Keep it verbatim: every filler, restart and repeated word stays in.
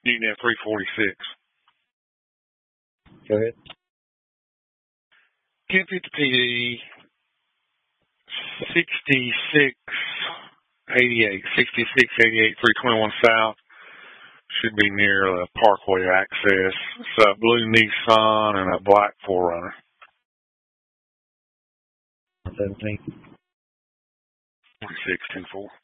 U N F three forty-six. Go ahead. ten fifty P D, sixty-six eighty-eight, sixty-six eighty-eight, three twenty-one South. Should be near the Parkway access. It's a blue Nissan and a black four runner. seventeen. forty-six ten four.